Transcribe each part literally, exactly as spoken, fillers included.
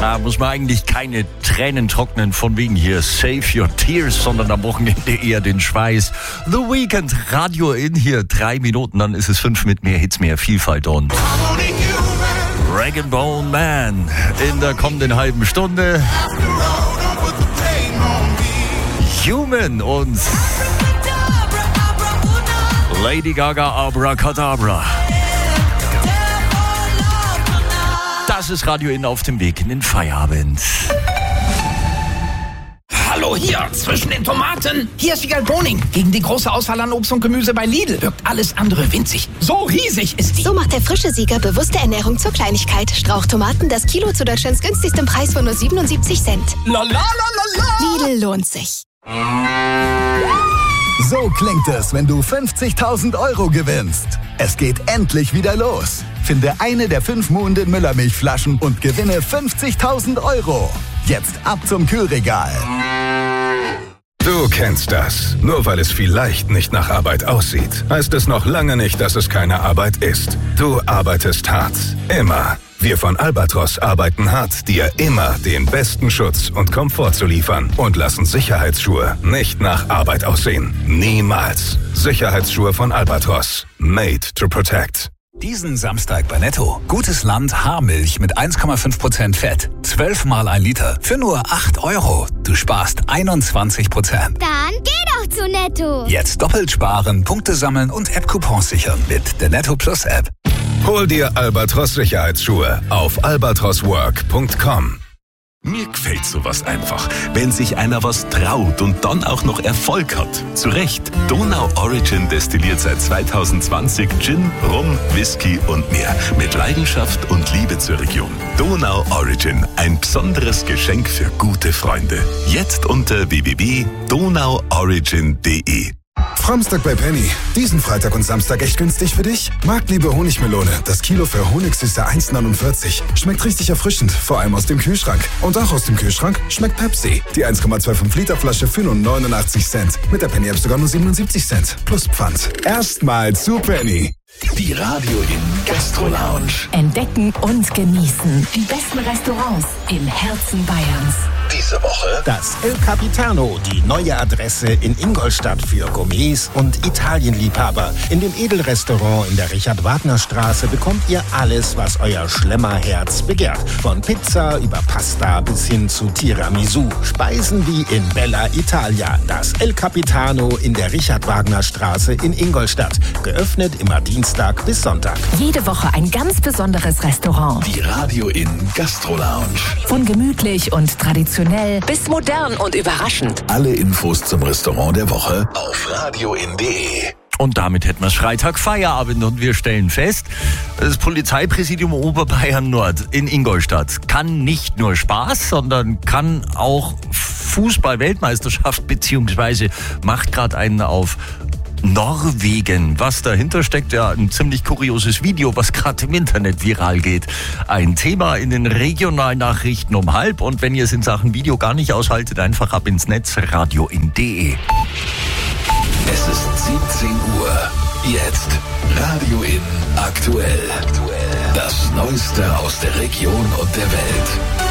Da muss man eigentlich keine Tränen trocknen von wegen hier Save Your Tears, sondern am Wochenende eher den Schweiß. The Weekend, Radio in hier, drei Minuten, dann ist es fünf mit mehr Hits, mehr Vielfalt und Rag and Bone Man in der kommenden halben Stunde. Human und Lady Gaga Abracadabra. Das ist Radio in auf dem Weg in den Feierabend. Hallo hier, zwischen den Tomaten. Hier ist Wiegald Boning. Gegen die große Auswahl an Obst und Gemüse bei Lidl wirkt alles andere winzig. So riesig ist die. So macht der frische Sieger bewusste Ernährung zur Kleinigkeit. Strauchtomaten, das Kilo zu Deutschlands günstigsten Preis von nur siebenundsiebzig Cent. La la la la la. Lidl lohnt sich. So klingt es, wenn du fünfzigtausend Euro gewinnst. Es geht endlich wieder los. Finde eine der fünf Muhnden Müllermilchflaschen und gewinne fünfzigtausend Euro. Jetzt ab zum Kühlregal. Du kennst das. Nur weil es vielleicht nicht nach Arbeit aussieht, heißt es noch lange nicht, dass es keine Arbeit ist. Du arbeitest hart. Immer. Wir von Albatros arbeiten hart, dir immer den besten Schutz und Komfort zu liefern und lassen Sicherheitsschuhe nicht nach Arbeit aussehen. Niemals. Sicherheitsschuhe von Albatros. Made to protect. Diesen Samstag bei Netto. Gutes Land Haarmilch mit eins Komma fünf Prozent Fett. zwölf Mal ein Liter. Für nur acht Euro. Du sparst einundzwanzig Prozent. Dann geh doch zu Netto. Jetzt doppelt sparen, Punkte sammeln und App-Coupons sichern mit der Netto Plus App. Hol dir Albatros Sicherheitsschuhe auf albatros work punkt com. Mir gefällt sowas einfach, wenn sich einer was traut und dann auch noch Erfolg hat. Zu Recht. Donau Origin destilliert seit zweitausendzwanzig Gin, Rum, Whisky und mehr. Mit Leidenschaft und Liebe zur Region. Donau Origin. Ein besonderes Geschenk für gute Freunde. Jetzt unter w w w punkt donau origin punkt d e. Framstag bei Penny. Diesen Freitag und Samstag echt günstig für dich? Marktliebe Honigmelone. Das Kilo für Honigsüße eins Komma neunundvierzig. Schmeckt richtig erfrischend, vor allem aus dem Kühlschrank. Und auch aus dem Kühlschrank schmeckt Pepsi. Die eins Komma fünfundzwanzig Liter Flasche für nur neunundachtzig Cent. Mit der Penny App sogar nur siebenundsiebzig Cent. Plus Pfand. Erstmal zu Penny. Die Radio in Gastro Lounge. Entdecken und genießen die besten Restaurants im Herzen Bayerns. Diese Woche das El Capitano, die neue Adresse in Ingolstadt für Gourmets und Italienliebhaber. In dem Edelrestaurant in der Richard-Wagner-Straße bekommt ihr alles, was euer Schlemmerherz begehrt. Von Pizza über Pasta bis hin zu Tiramisu. Speisen wie in Bella Italia. Das El Capitano in der Richard-Wagner-Straße in Ingolstadt. Geöffnet immer Dienstag bis Sonntag. Jede Woche ein ganz besonderes Restaurant. Die Radio in Gastro Lounge. Von gemütlich und traditionell bis modern und überraschend. Alle Infos zum Restaurant der Woche auf radioin punkt d e. Und damit hätten wir Freitag Feierabend und wir stellen fest, das Polizeipräsidium Oberbayern Nord in Ingolstadt kann nicht nur Spaß, sondern kann auch Fußball-Weltmeisterschaft beziehungsweise macht gerade einen auf Norwegen. Was dahinter steckt, ja, ein ziemlich kurioses Video, was gerade im Internet viral geht. Ein Thema in den Regionalnachrichten um halb. Und wenn ihr es in Sachen Video gar nicht aushaltet, einfach ab ins Netz radioin punkt d e. Es ist siebzehn Uhr. Jetzt Radio in aktuell. Das Neueste aus der Region und der Welt.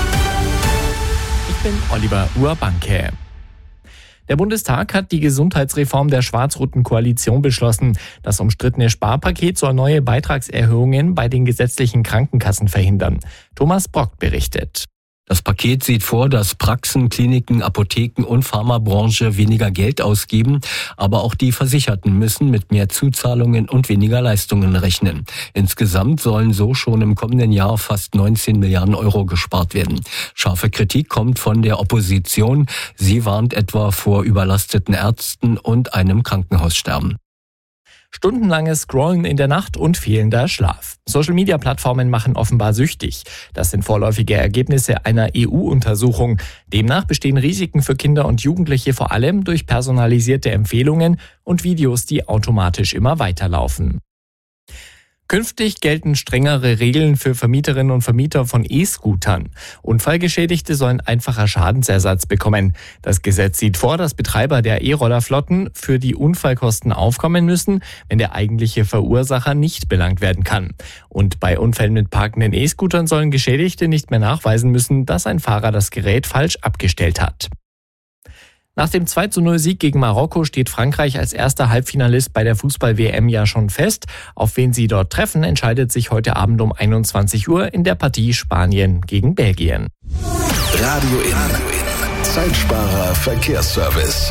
Ich bin Oliver Urbanke. Der Bundestag hat die Gesundheitsreform der schwarz-roten Koalition beschlossen. Das umstrittene Sparpaket soll neue Beitragserhöhungen bei den gesetzlichen Krankenkassen verhindern. Thomas Brock berichtet. Das Paket sieht vor, dass Praxen, Kliniken, Apotheken und Pharmabranche weniger Geld ausgeben, aber auch die Versicherten müssen mit mehr Zuzahlungen und weniger Leistungen rechnen. Insgesamt sollen so schon im kommenden Jahr fast neunzehn Milliarden Euro gespart werden. Scharfe Kritik kommt von der Opposition. Sie warnt etwa vor überlasteten Ärzten und einem Krankenhaussterben. Stundenlanges Scrollen in der Nacht und fehlender Schlaf. Social-Media-Plattformen machen offenbar süchtig. Das sind vorläufige Ergebnisse einer E U-Untersuchung. Demnach bestehen Risiken für Kinder und Jugendliche vor allem durch personalisierte Empfehlungen und Videos, die automatisch immer weiterlaufen. Künftig gelten strengere Regeln für Vermieterinnen und Vermieter von E-Scootern. Unfallgeschädigte sollen einfacher Schadensersatz bekommen. Das Gesetz sieht vor, dass Betreiber der E-Rollerflotten für die Unfallkosten aufkommen müssen, wenn der eigentliche Verursacher nicht belangt werden kann. Und bei Unfällen mit parkenden E-Scootern sollen Geschädigte nicht mehr nachweisen müssen, dass ein Fahrer das Gerät falsch abgestellt hat. Nach dem zwei zu null Sieg gegen Marokko steht Frankreich als erster Halbfinalist bei der Fußball-W M ja schon fest. Auf wen sie dort treffen, entscheidet sich heute Abend um einundzwanzig Uhr in der Partie Spanien gegen Belgien. Radio In. Zeitsparer Verkehrsservice.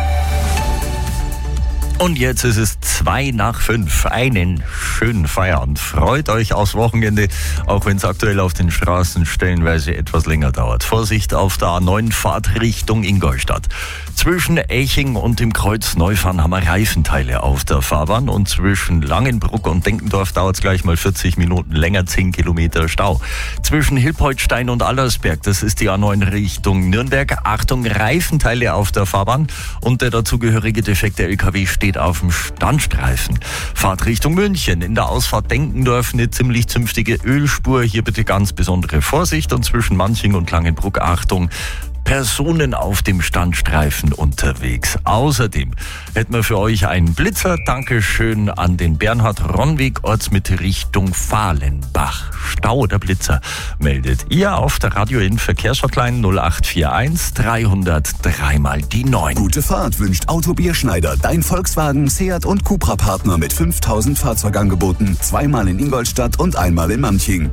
Und jetzt ist es zwei nach fünf. Einen schönen Feierabend. Freut euch aufs Wochenende, auch wenn es aktuell auf den Straßen stellenweise etwas länger dauert. Vorsicht auf der A neun Fahrt Richtung Ingolstadt. Zwischen Eching und dem Kreuz Neufahren haben wir Reifenteile auf der Fahrbahn und zwischen Langenbruck und Denkendorf dauert es gleich mal vierzig Minuten länger, zehn Kilometer Stau. Zwischen Hilpoltstein und Allersberg, das ist die A neun Richtung Nürnberg. Achtung, Reifenteile auf der Fahrbahn und der dazugehörige defekte L K W steht auf dem Standstreifen. Fahrt Richtung München. In der Ausfahrt Denkendorf eine ziemlich zünftige Ölspur. Hier bitte ganz besondere Vorsicht und zwischen Manching und Langenbruck Achtung. Personen auf dem Standstreifen unterwegs. Außerdem hätten wir für euch einen Blitzer. Dankeschön an den Bernhard Ronnweg, Ortsmitte Richtung Fahlenbach. Stau der Blitzer meldet ihr auf der Radio In Verkehrshotline null acht vier eins dreihundert dreimal die neun. Gute Fahrt wünscht Autobier Schneider, dein Volkswagen, Seat und Cupra-Partner mit fünftausend Fahrzeugangeboten. Zweimal in Ingolstadt und einmal in Manching.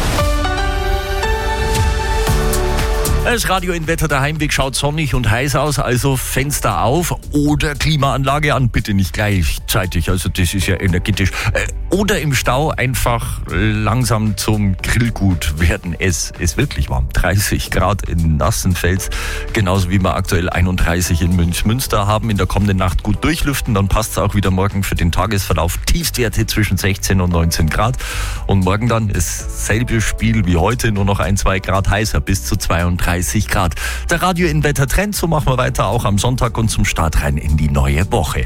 Das Radio in Wetter, der Heimweg schaut sonnig und heiß aus, also Fenster auf oder Klimaanlage an, bitte nicht gleichzeitig, also das ist ja energetisch. Oder im Stau einfach langsam zum Grillgut werden. Es ist wirklich warm, dreißig Grad in Nassenfels, genauso wie wir aktuell einunddreißig in Münchmünster haben. In der kommenden Nacht gut durchlüften, dann passt es auch wieder morgen für den Tagesverlauf. Tiefstwerte zwischen sechzehn und neunzehn Grad und morgen dann dasselbe Spiel wie heute, nur noch ein, zwei Grad heißer, bis zu zweiunddreißig Grad. Der Radio in Wetter Trend, so machen wir weiter auch am Sonntag und zum Start rein in die neue Woche.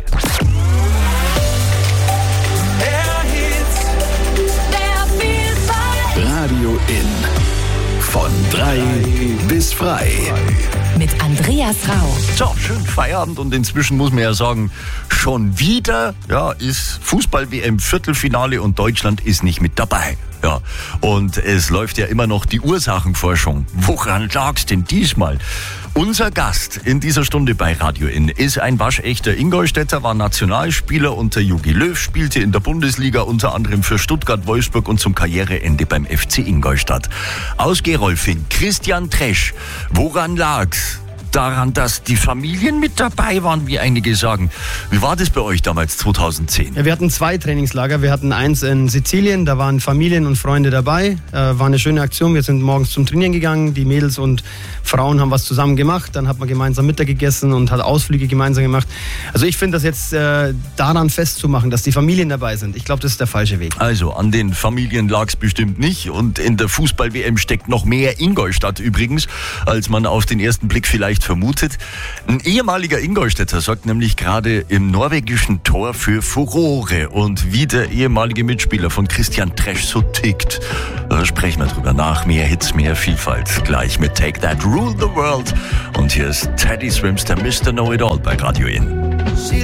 Radio In. Von drei bis frei. Mit Andreas Rau. So, schönen Feierabend und inzwischen muss man ja sagen, schon wieder ja, ist Fußball-W M Viertelfinale und Deutschland ist nicht mit dabei. Ja, und es läuft ja immer noch die Ursachenforschung. Woran lag's denn diesmal? Unser Gast in dieser Stunde bei Radio In ist ein waschechter Ingolstädter, war Nationalspieler unter Jogi Löw, spielte in der Bundesliga unter anderem für Stuttgart, Wolfsburg und zum Karriereende beim F C Ingolstadt. Aus Gerolfing, Christian Tresch. Woran lag's? Daran, dass die Familien mit dabei waren, wie einige sagen. Wie war das bei euch damals zweitausendzehn? Ja, wir hatten zwei Trainingslager. Wir hatten eins in Sizilien, da waren Familien und Freunde dabei. Äh, war eine schöne Aktion. Wir sind morgens zum Trainieren gegangen. Die Mädels und Frauen haben was zusammen gemacht. Dann hat man gemeinsam Mittag gegessen und hat Ausflüge gemeinsam gemacht. Also ich finde das jetzt äh, daran festzumachen, dass die Familien dabei sind. Ich glaube, das ist der falsche Weg. Also an den Familien lag es bestimmt nicht. Und in der Fußball-W M steckt noch mehr Ingolstadt übrigens, als man auf den ersten Blick vielleicht vermutet. Ein ehemaliger Ingolstädter sorgt nämlich gerade im norwegischen Tor für Furore. Und wie der ehemalige Mitspieler von Christian Tresch so tickt, da sprechen wir drüber nach. Mehr Hits, mehr Vielfalt. Gleich mit Take That, Rule the World. Und hier ist Teddy Swims, der Mister Know-It-All bei Radio In.